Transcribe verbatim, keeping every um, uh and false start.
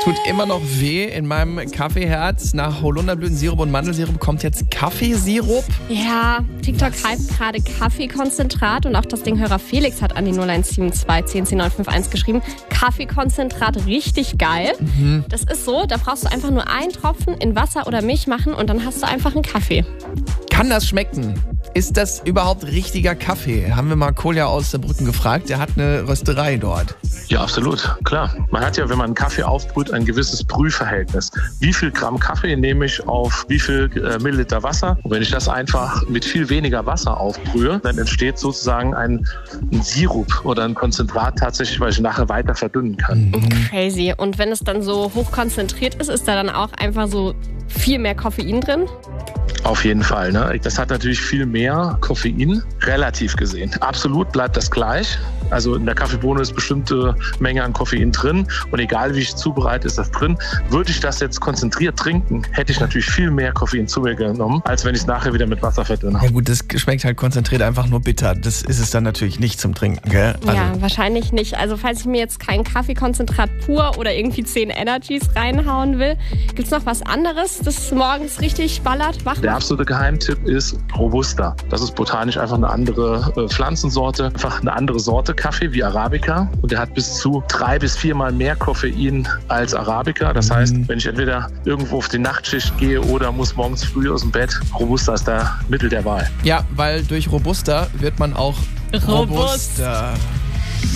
Tut immer noch weh in meinem Kaffeeherz. Nach Holunderblütensirup und Mandelsirup kommt jetzt Kaffeesirup. Ja, TikTok hypt gerade Kaffeekonzentrat und auch das Dinghörer Felix hat an die null eins sieben zwei zehn zehn neun fünf eins geschrieben. Kaffeekonzentrat richtig geil. Mhm. Das ist so, da brauchst du einfach nur einen Tropfen in Wasser oder Milch machen und dann hast du einfach einen Kaffee. Kann das schmecken? Ist das überhaupt richtiger Kaffee? Haben wir mal Kolja aus Saarbrücken gefragt. Der hat eine Rösterei dort. Ja, absolut. Klar. Man hat ja, wenn man einen Kaffee aufbrüht, ein gewisses Brühverhältnis. Wie viel Gramm Kaffee nehme ich auf wie viel äh, Milliliter Wasser? Und wenn ich das einfach mit viel weniger Wasser aufbrühe, dann entsteht sozusagen ein, ein Sirup oder ein Konzentrat tatsächlich, weil ich nachher weiter verdünnen kann. Mhm. Crazy. Und wenn es dann so hoch konzentriert ist, ist da dann auch einfach so viel mehr Koffein drin? Auf jeden Fall. Ne? Das hat natürlich viel mehr Koffein, relativ gesehen. Absolut bleibt das gleich. Also in der Kaffeebohne ist bestimmte Menge an Koffein drin und egal wie ich es zubereite, ist das drin. Würde ich das jetzt konzentriert trinken, hätte ich natürlich viel mehr Koffein zu mir genommen, als wenn ich es nachher wieder mit Wasser verdünne. Ja gut, das schmeckt halt konzentriert einfach nur bitter. Das ist es dann natürlich nicht zum Trinken, gell? Also ja, wahrscheinlich nicht. Also falls ich mir jetzt kein Kaffeekonzentrat pur oder irgendwie zehn Energies reinhauen will, gibt es noch was anderes, das morgens richtig ballert, wach macht? Der absolute Geheimtipp ist Robusta. Das ist botanisch einfach eine andere äh, Pflanzensorte, einfach eine andere Sorte Kaffee wie Arabica. Und der hat bis zu drei bis viermal mehr Koffein als Arabica. Das mhm. heißt, wenn ich entweder irgendwo auf die Nachtschicht gehe oder muss morgens früh aus dem Bett, Robusta ist da Mittel der Wahl. Ja, weil durch Robusta wird man auch robust. robuster.